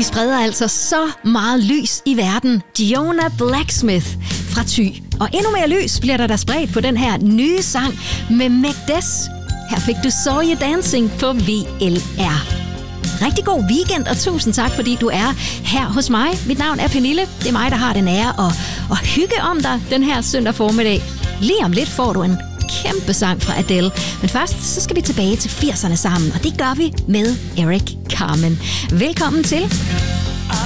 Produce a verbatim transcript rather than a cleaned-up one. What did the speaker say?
de spreder altså så meget lys i verden. Jonah Blacksmith fra Thy. Og endnu mere lys bliver der da spredt på den her nye sang med Mekdes. Her fik du Saw You Dancing på V L R. Rigtig god weekend, og tusind tak, fordi du er her hos mig. Mit navn er Pernille. Det er mig, der har den ære at, at hygge om dig den her søndag formiddag. Lige om lidt får du en kæmpe sang fra Adele. Men først så skal vi tilbage til firserne sammen, og det gør vi med Eric Carmen. Velkommen til.